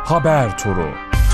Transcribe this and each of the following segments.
Haber Turu.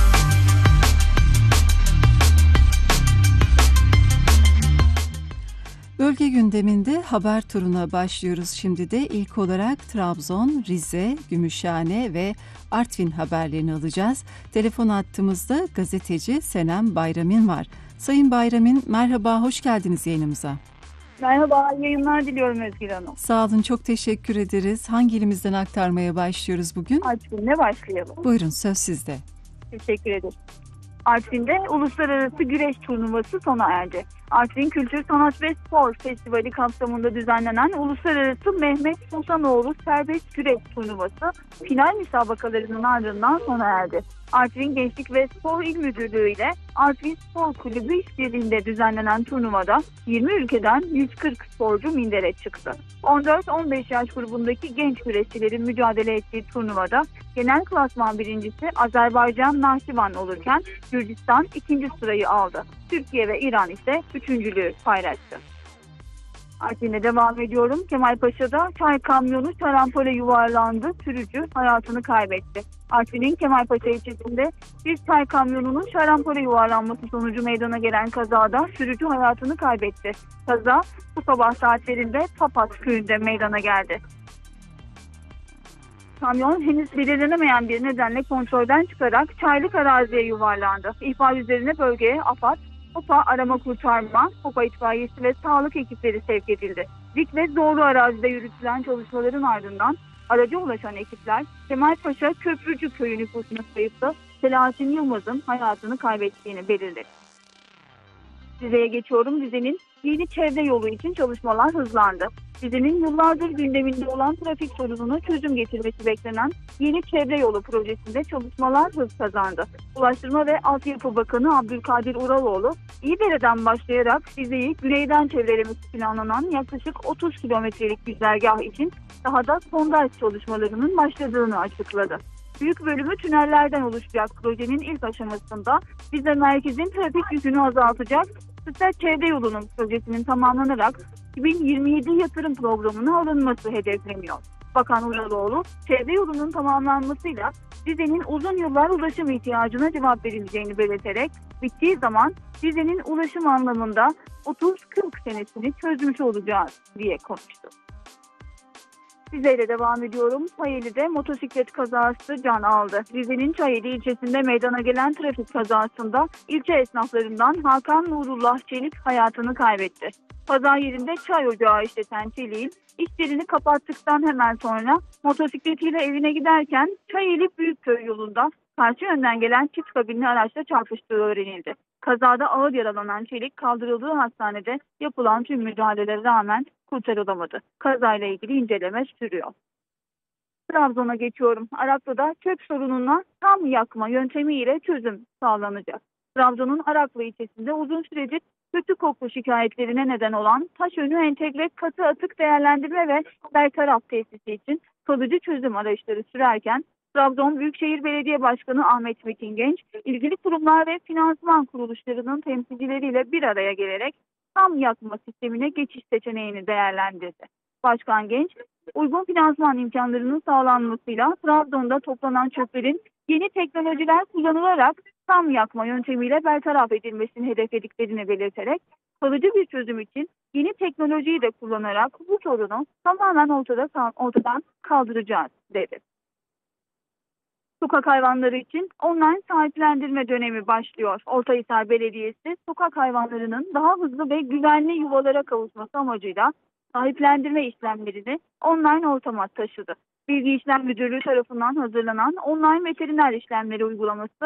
Bölge gündeminde haber turuna başlıyoruz. Şimdi de ilk olarak Trabzon, Rize, Gümüşhane ve Artvin haberlerini alacağız. Telefon hattımızda gazeteci Senem Bayramin var. Sayın Bayramin, merhaba, hoş geldiniz yayınımıza. Merhaba, yayınlar diliyorum Özgür Hanım. Sağ olun, çok teşekkür ederiz. Hangi ilimizden aktarmaya başlıyoruz bugün? Artvin'le başlayalım. Buyurun, söz sizde. Teşekkür ederim. Artvin'de uluslararası güreş turnuvası sona erdi. Artvin Kültür, Sanat ve Spor Festivali kapsamında düzenlenen Uluslararası Mehmet Sultanoğlu Serbest Güreş Turnuvası final müsabakalarının ardından sona erdi. Artvin Gençlik ve Spor İl Müdürlüğü ile Artvin Spor Kulübü işbirliğinde düzenlenen turnuvada 20 ülkeden 140 sporcu mindere çıktı. 14-15 yaş grubundaki genç güreşçilerin mücadele ettiği turnuvada genel klasman birincisi Azerbaycan Nahçıvan olurken Gürcistan ikinci sırayı aldı. Türkiye ve İran ise üçüncülüğü paylaştı. Artvin'e devam ediyorum. Kemalpaşa'da çay kamyonu şarampole yuvarlandı. Sürücü hayatını kaybetti. Artvin'in Kemalpaşa ilçesinde bir çay kamyonunun şarampole yuvarlanması sonucu meydana gelen kazada sürücü hayatını kaybetti. Kaza bu sabah saatlerinde Papat köyünde meydana geldi. Kamyon henüz belirlenemeyen bir nedenle kontrolden çıkarak çaylık araziye yuvarlandı. İhbar üzerine bölgeye AFAD, Hopa Arama Kurtarma, Hopa İtfaiyesi ve sağlık ekipleri sevk edildi. Dik ve zorlu arazide yürütülen çalışmaların ardından araca ulaşan ekipler Kemalpaşa Köprücü Köyü nüfusuna sayıpta Selahattin Yılmaz'ın hayatını kaybettiğini belirledi. Rize'ye geçiyorum. Rize'nin yeni çevre yolu için çalışmalar hızlandı. Rize'nin yıllardır gündeminde olan trafik sorununa çözüm getirmesi beklenen yeni çevre yolu projesinde çalışmalar hız kazandı. Ulaştırma ve Altyapı Bakanı Abdülkadir Uraloğlu, İyidere'den başlayarak Rize'yi güneyden çevrelemesi planlanan yaklaşık 30 kilometrelik güzergah için sahada sondaj çalışmalarının başladığını açıkladı. Büyük bölümü tünellerden oluşacak projenin ilk aşamasında Rize merkezin trafik yükünü azaltacak Kısa Çevre Yolu'nun projesinin tamamlanarak 2027 yatırım programına alınması hedefleniyor. Bakan Uraloğlu, çevre yolunun tamamlanmasıyla Rize'nin uzun yıllar ulaşım ihtiyacına cevap verileceğini belirterek bittiği zaman Rize'nin ulaşım anlamında 30-40 senesini çözmüş olacağız diye konuştu. Rize'yle devam ediyorum. Çayeli'de motosiklet kazası can aldı. Rize'nin Çayeli ilçesinde meydana gelen trafik kazasında ilçe esnaflarından Hakan Nurullah Çelik hayatını kaybetti. Pazar yerinde çay ocağı işleten Çelik'in iş yerini kapattıktan hemen sonra motosikletiyle evine giderken Çayeli Büyükköy yolunda karşı yönden gelen çift kabinli araçla çarpıştığı öğrenildi. Kazada ağır yaralanan Çelik kaldırıldığı hastanede yapılan tüm müdahalelere rağmen kurtarılamadı. Kazayla ilgili inceleme sürüyor. Trabzon'a geçiyorum. Araklı'da çöp sorununa tam yakma yöntemiyle çözüm sağlanacak. Trabzon'un Araklı ilçesinde uzun süredir kötü koku şikayetlerine neden olan Taşönü Entegre Katı Atık Değerlendirme ve Bertaraf Tesisi için kalıcı çözüm arayışları sürerken Trabzon Büyükşehir Belediye Başkanı Ahmet Metin Genç, ilgili kurumlar ve finansman kuruluşlarının temsilcileriyle bir araya gelerek tam yakma sistemine geçiş seçeneğini değerlendirdi. Başkan Genç, uygun finansman imkanlarının sağlanmasıyla Trabzon'da toplanan çöplerin yeni teknolojiler kullanılarak tam yakma yöntemiyle bertaraf edilmesini hedeflediklerini belirterek kalıcı bir çözüm için yeni teknolojiyi de kullanarak bu sorunu tamamen ortadan kaldıracağız dedi. Sokak hayvanları için online sahiplendirme dönemi başlıyor. Ortahisar Belediyesi sokak hayvanlarının daha hızlı ve güvenli yuvalara kavuşması amacıyla sahiplendirme işlemlerini online ortama taşıdı. Bilgi İşlem Müdürlüğü tarafından hazırlanan online veteriner işlemleri uygulaması